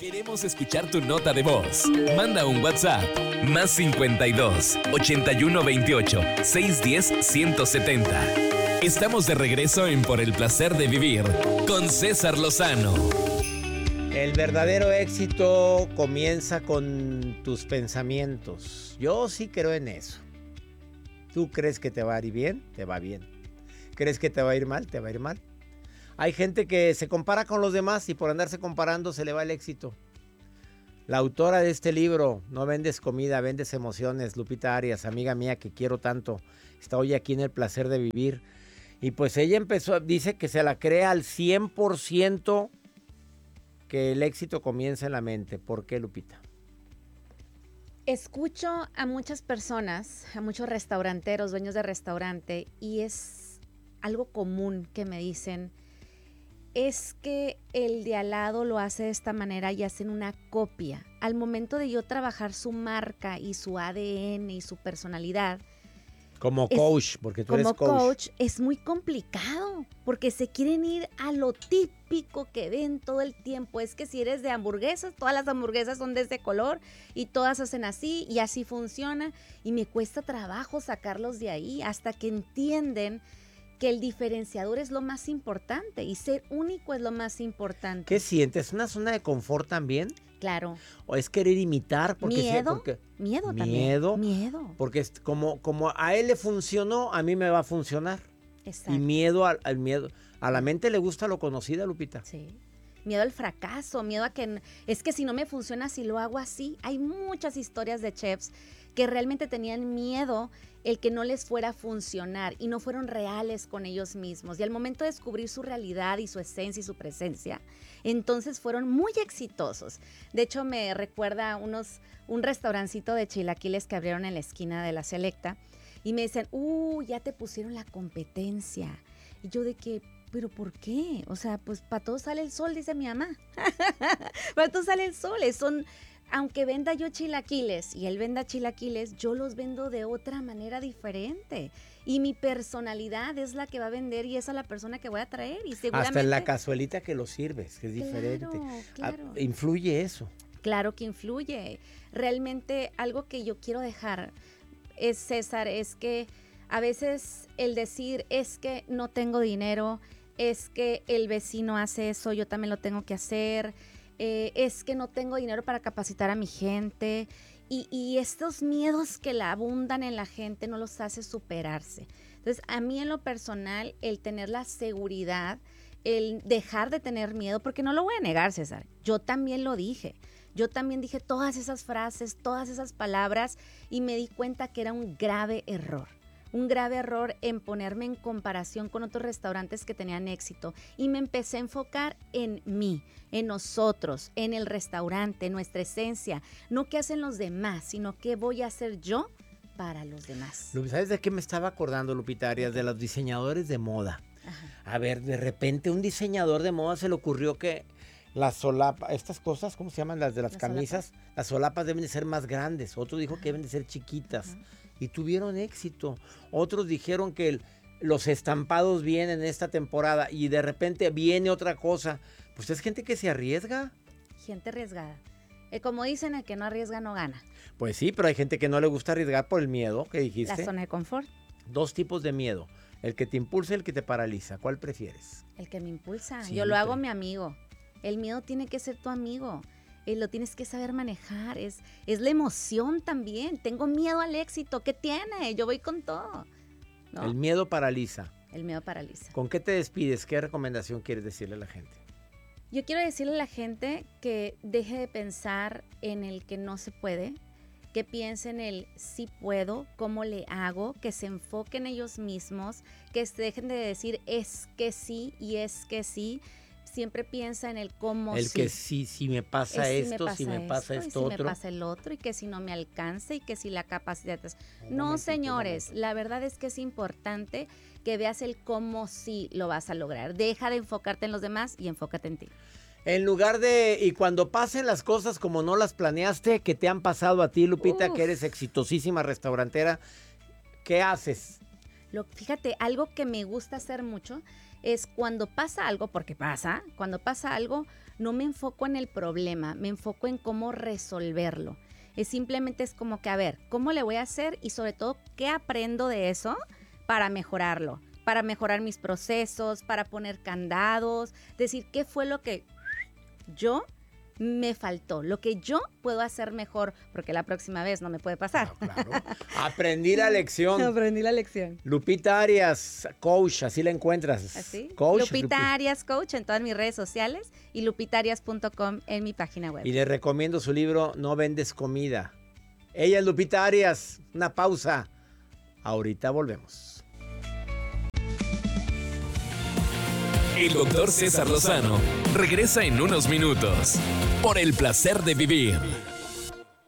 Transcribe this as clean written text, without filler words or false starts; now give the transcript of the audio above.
Queremos escuchar tu nota de voz. Manda un WhatsApp. Más 52 81 28 610 170. Estamos de regreso en Por el placer de vivir con César Lozano. El verdadero éxito comienza con tus pensamientos. Yo sí creo en eso. ¿Tú crees que te va a ir bien? Te va bien. ¿Crees que te va a ir mal? Te va a ir mal. Hay gente que se compara con los demás y por andarse comparando se le va el éxito. La autora de este libro, No vendes comida, vendes emociones, Lupita Arias, amiga mía que quiero tanto, está hoy aquí en El placer de vivir. Y pues ella dice que se la cree al 100% que el éxito comienza en la mente. ¿Por qué, Lupita? Escucho a muchas personas, a muchos restauranteros, dueños de restaurante, y es algo común que me dicen, es que el de al lado lo hace de esta manera y hacen una copia. Al momento de yo trabajar su marca y su ADN y su personalidad, como coach, porque tú eres coach. Como coach es muy complicado, porque se quieren ir a lo típico que ven todo el tiempo. Es que si eres de hamburguesas, todas las hamburguesas son de ese color y todas hacen así y así funciona. Y me cuesta trabajo sacarlos de ahí hasta que entienden que el diferenciador es lo más importante y ser único es lo más importante. ¿Qué sientes? ¿Una zona de confort también? Claro. ¿O es querer imitar? Miedo también. Miedo. Porque es como a él le funcionó, a mí me va a funcionar. Exacto. Y miedo al miedo. A la mente le gusta lo conocido, Lupita. Sí. Miedo al fracaso, miedo a que es que si no me funciona, si lo hago así. Hay muchas historias de chefs que realmente tenían miedo el que no les fuera a funcionar y no fueron reales con ellos mismos. Y al momento de descubrir su realidad y su esencia y su presencia, entonces fueron muy exitosos. De hecho, me recuerda un restaurancito de chilaquiles que abrieron en la esquina de La Selecta y me dicen, ya te pusieron la competencia. Y yo de que, ¿pero por qué? O sea, pues para todos sale el sol, dice mi mamá. Para todos sale el sol. Aunque venda yo chilaquiles y él venda chilaquiles, yo los vendo de otra manera diferente. Y mi personalidad es la que va a vender y esa es la persona que voy a traer. Y seguramente, hasta en la cazuelita que lo sirves, que es diferente. Claro. ¿Influye eso? Claro que influye. Realmente algo que yo quiero dejar es, César, es que a veces el decir es que no tengo dinero, es que el vecino hace eso, yo también lo tengo que hacer, es que no tengo dinero para capacitar a mi gente y estos miedos que la abundan en la gente no los hace superarse. Entonces, a mí en lo personal, el tener la seguridad, el dejar de tener miedo, porque no lo voy a negar, César, yo también lo dije. Yo también dije todas esas frases, todas esas palabras y me di cuenta que era un grave error. Un grave error en ponerme en comparación con otros restaurantes que tenían éxito. Y me empecé a enfocar en mí, en nosotros, en el restaurante, en nuestra esencia. No qué hacen los demás, sino qué voy a hacer yo para los demás. ¿Sabes de qué me estaba acordando, Lupita Arias? De los diseñadores de moda. Ajá. A ver, de repente un diseñador de moda se le ocurrió que las solapas, estas cosas, ¿cómo se llaman? Las de las camisas. Solapas. Las solapas deben de ser más grandes. Otro dijo que deben de ser chiquitas. Y tuvieron éxito. Otros dijeron que los estampados vienen esta temporada y de repente viene otra cosa. Pues es gente que se arriesga. Gente arriesgada. Como dicen, el que no arriesga no gana. Pues sí, pero hay gente que no le gusta arriesgar por el miedo que dijiste. La zona de confort. Dos tipos de miedo. El que te impulsa y el que te paraliza. ¿Cuál prefieres? El que me impulsa. Siempre. Yo lo hago mi amigo. El miedo tiene que ser tu amigo. Lo tienes que saber manejar. Es la emoción también. Tengo miedo al éxito. ¿Qué tiene? Yo voy con todo. ¿No? El miedo paraliza. El miedo paraliza. ¿Con qué te despides? ¿Qué recomendación quieres decirle a la gente? Yo quiero decirle a la gente que deje de pensar en el que no se puede, que piense en el sí puedo, cómo le hago, que se enfoquen en ellos mismos, que se dejen de decir es que sí y es que sí. Siempre piensa en el cómo el sí. que sí, si me pasa esto, si me pasa esto y otro. Si me pasa el otro y que si no me alcanza y que si la capacidad es... No, señores, la verdad es que es importante que veas el cómo sí lo vas a lograr. Deja de enfocarte en los demás y enfócate en ti. En lugar de... Y cuando pasen las cosas como no las planeaste, que te han pasado a ti, Lupita, que eres exitosísima restaurantera, ¿qué haces? Fíjate, algo que me gusta hacer mucho es cuando pasa algo, porque pasa, cuando pasa algo, no me enfoco en el problema, me enfoco en cómo resolverlo. Simplemente es como que, a ver, ¿cómo le voy a hacer? Y sobre todo, ¿qué aprendo de eso para mejorarlo? Para mejorar mis procesos, para poner candados, decir qué fue lo que yo me faltó, lo que yo puedo hacer mejor, porque la próxima vez no me puede pasar. Claro. Aprendí la lección. Aprendí la lección. Lupita Arias, coach, así la encuentras. ¿Así? Coach, Lupita Arias, coach, en todas mis redes sociales y lupitarias.com en mi página web. Y le recomiendo su libro No vendes comida. Ella es Lupita Arias. Una pausa. Ahorita volvemos. El doctor César Lozano regresa en unos minutos por el placer de vivir.